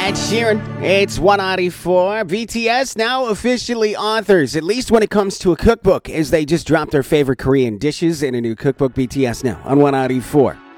Ed Sheeran, it's 194. BTS now officially authors, at least when it comes to a cookbook, as they just dropped their favorite Korean dishes in a new cookbook. BTS now on 194.